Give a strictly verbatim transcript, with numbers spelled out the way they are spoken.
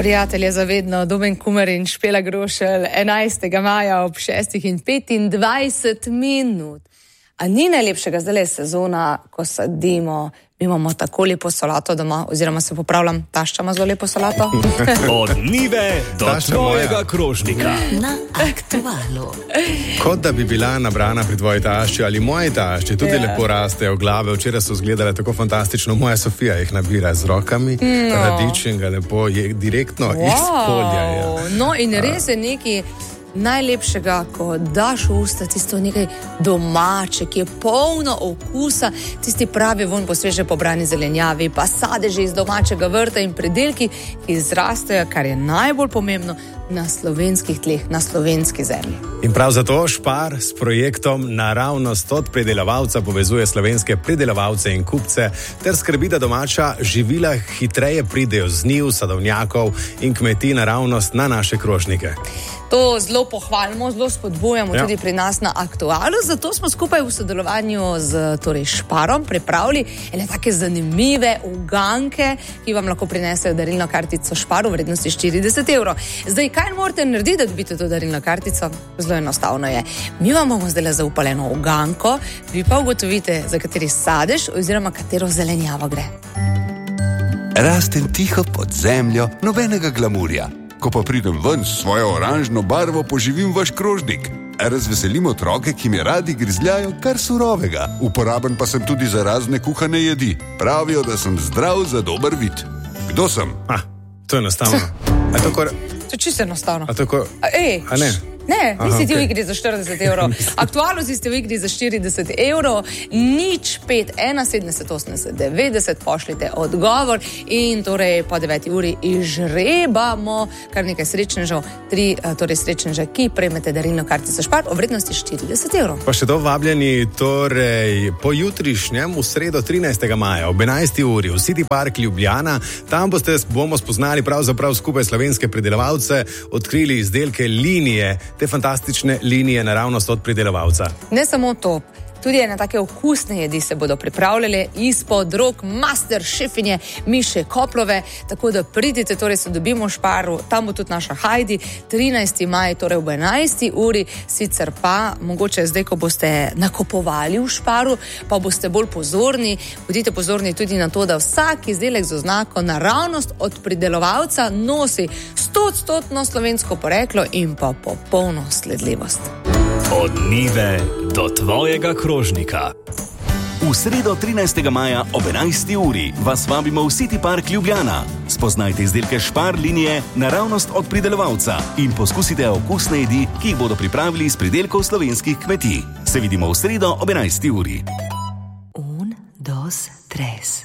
Prijatelje, zavedno, Domen Kumer in Špela Grošelj, enajstega maja ob šestih in petindvajset minut. A ni najlepšega zdaj sezona, ko sadimo, mi imamo tako lepo solato doma, oziroma se popravljam, tašča ima zelo lepo solato. Od njive do tvojega krožnika. Na Aktualu. Kot da bi bila nabrana pri tvoji tašči ali moji tašči, tudi Ja. lepo rastejo glave. Včeraj so izgledale tako fantastično. Moja Sofija jih nabira z rokami, No. radič in ga lepo je direktno iz polja. Ja. No in res je nekaj najlepšega, ko daš v usta tisto nekaj domače, ki je polno okusa, tisti pravi vonj po sveže pobrani zelenjavi, pa sadeži iz domačega vrta in pridelki, ki izrastejo, kar je najbolj pomembno, na slovenskih tleh, na slovenski zemlji. In prav zato Spar s projektom Naravnost od pridelovalca povezuje slovenske pridelovalce in kupce ter skrbi, da domača živila hitreje pridejo z njiv, sadovnjakov in kmetij naravnost na naše krožnike. To zelo pohvalimo, zelo spodbujamo Ja. tudi pri nas na Aktualu, zato smo skupaj v sodelovanju z torej Šparom pripravili ene take zanimive uganke, ki vam lahko prinesejo darilno kartico Šparu v vrednosti štirideset evrov. Zdaj, kaj morate narediti, da dobite to darilno kartico? Zelo enostavno je. Mi vam bomo zdaj zaupali eno uganko, vi pa ugotovite, za kateri sadež oziroma katero zelenjavo gre. Rastem tiho pod zemljo, nobenega glamurja. Ko pa pridem ven s svojo oranžno barvo, poživim vaš krožnik. Razveselim otroke, ki mi radi grizljajo kar surovega. Uporaben pa sem tudi za razne kuhane jedi. Pravijo, da sem zdrav za dober vid. Kdo sem? Ah, to je enostavno. A to kor... To je čisto enostavno. A to kor... A, ej, A ne? Ne, Aha, nisi ti v okej. igri za štirideset evrov. Aktualno si ste v igri za štirideset evrov, nič pet, ena, sedemdeset, osemdeset, devetdeset, pošljite odgovor in torej po deveti uri izžrebamo kar nekaj srečnežev, tri torej srečneže, ki prejmete darilno kartico Špar o vrednosti štirideset evrov. Pa še to vabljeni torej po jutrišnjem v sredo trinajstega maja ob enajsti uri v City Park Ljubljana. Tam boste, bomo spoznali pravzaprav skupaj slovenske pridelovalce, odkrili izdelke linije, te fantastične linije naravnost od pridelovalca. Ne samo to, tudi ene take okusne jedi se bodo pripravljale izpod rok master šefinje Miše Koplove, tako da pridite, torej se dobimo v Šparu, tam bo tudi naša Hajdi, trinajsti maj, torej ob enajsti uri, sicer pa, mogoče zdaj, ko boste nakupovali v Šparu, pa boste bolj pozorni, bodite pozorni tudi na to, da vsak izdelek z oznako naravnost od pridelovalca nosi stoodstotno slovensko poreklo in pa popolno sledljivost. Od njive do tvojega krožnika. V sredo trinajstega maja ob enajsti uri vas vabimo v City Park Ljubljana. Spoznajte izdelke Špar linije naravnost od pridelovalca in poskusite okusne jedi, ki jih bodo pripravili iz pridelkov slovenskih kmetij. Se vidimo v sredo ob enajsti uri. Un, dos, tres.